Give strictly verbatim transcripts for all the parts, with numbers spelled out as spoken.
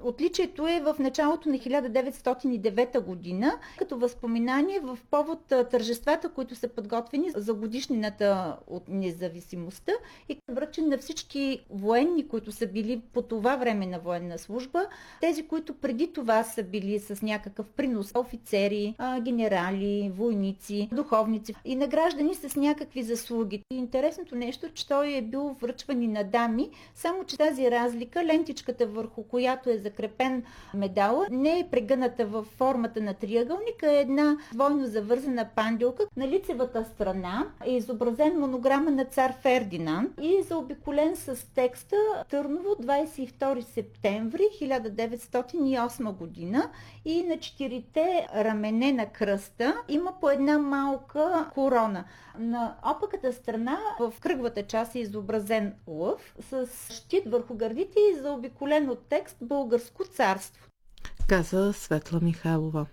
Отличието е в началото на хиляда деветстотин и девета година, като възпоминание в повод тържествата, които са подготвени за годишнината от независимостта и връчен на всички военни, които са били по това време на военна служба, тези, които преди това са били с някакъв принос, офицери, генерали, войници, духовници и награждани с някакви заслуги. И интересното нещо, че той е бил връчван и на дами, само че тази разлика, лентичката върху която е закрепен медала, не е прегъната в формата на триъгълника, е една двойно завързана панделка. На лицевата страна е изобразен монограма на цар Фердинанд и е заобиколен с текста Търново, двадесет и втори септември хиляда деветстотин и осма година, и на четирите рамене на кръста има по една малка корона. На опаката страна в кръговата част е изобразен лъв с щит върху гърдите и заобиколен от текст Българско царство. Каза Светла Михайлова.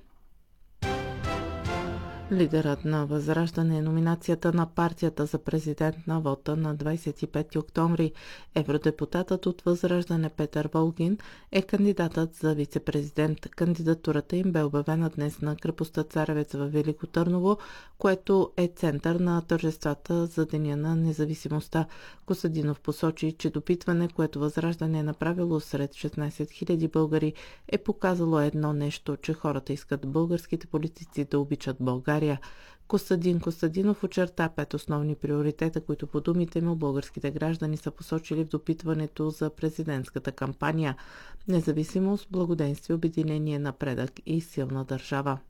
Лидерът на Възраждане е номинацията на партията за президент на вота на двадесет и пети октомври. Евродепутатът от Възраждане Петър Волгин е кандидатът за вице-президент. Кандидатурата им бе обявена днес на крепостта Царевец във Велико Търново, което е център на тържествата за Деня на независимостта. Костадинов посочи, че допитване, което Възраждане е направило сред шестнадесет хиляди българи, е показало едно нещо, че хората искат българските политици да обичат България. Костадин Костадинов очерта пет основни приоритета, които по думите му българските граждани са посочили в допитването за президентската кампания: независимост, благоденствие, обединение, напредък и силна държава.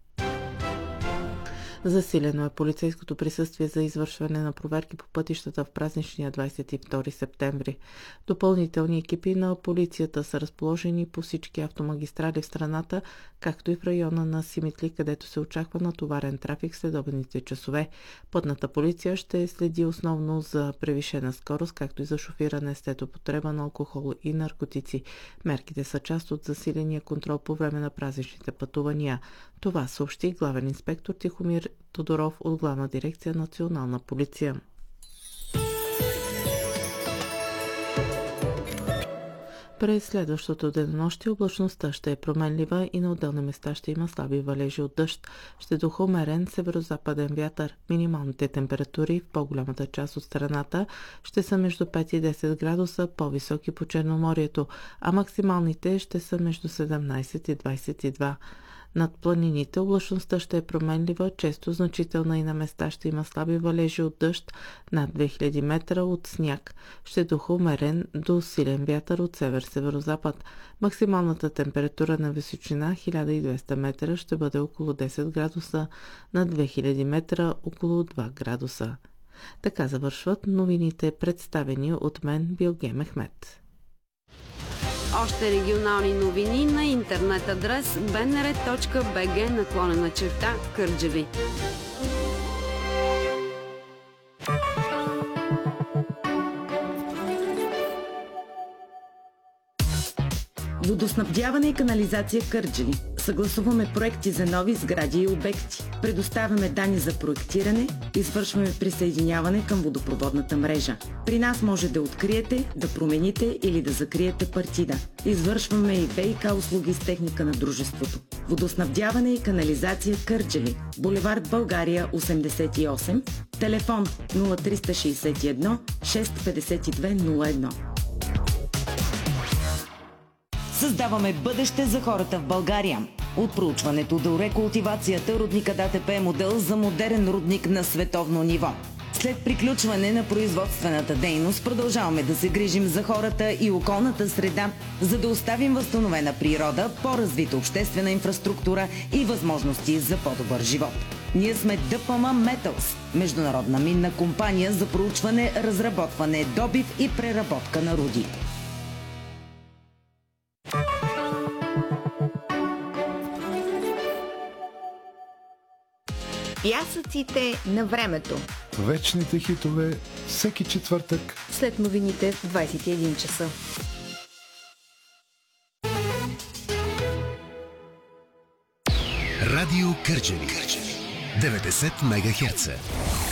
Засилено е полицейското присъствие за извършване на проверки по пътищата в празничния двадесет и втори септември. Допълнителни екипи на полицията са разположени по всички автомагистрали в страната, както и в района на Симитли, където се очаква натоварен трафик след обедните часове. Пътната полиция ще следи основно за превишена скорост, както и за шофиране след употреба на алкохол и наркотици. Мерките са част от засиления контрол по време на празничните пътувания. Това съобщи главен инспектор Тихомир Тодоров от Главна дирекция Национална полиция. През следващото денонощие облачността ще е променлива и на отделни места ще има слаби валежи от дъжд. Ще духа умерен северо-западен вятър. Минималните температури в по-голямата част от страната ще са между пет и десет градуса, по-високи по Черноморието, а максималните ще са между седемнадесет и двадесет и два. Над планините облачността ще е променлива, често значителна и на места ще има слаби валежи от дъжд, над две хиляди метра от сняг. Ще духа умерен до силен вятър от север-северозапад. Максималната температура на височина хиляда и двеста метра ще бъде около десет градуса, на две хиляди метра около два градуса. Така завършват новините, представени от мен, Билге Мехмет. Още регионални новини на интернет адрес би ен ар точка би джи наклонена черта Кърджали. Водоснабдяване и канализация Кърджали. Съгласуваме проекти за нови сгради и обекти. Предоставяме данни за проектиране, извършваме присъединяване към водопроводната мрежа. При нас може да откриете, да промените или да закриете партида. Извършваме и ВиК услуги с техника на дружеството. Водоснабдяване и канализация Кърджали. Булевард България осемдесет и осем. Телефон нула три шест едно шест пет две нула едно. Създаваме бъдеще за хората в България. От проучването до рекултивацията рудникът А Т П е модел за модерен рудник на световно ниво. След приключване на производствената дейност продължаваме да се грижим за хората и околната среда, за да оставим възстановена природа, по-развита обществена инфраструктура и възможности за по-добър живот. Ние сме Д П М Metals, международна минна компания за проучване, разработване, добив и преработка на руди. Пясъците на времето. Вечните хитове всеки четвъртък след новините в двадесет и един часа. Радио Кърджали деветдесет мегахерца.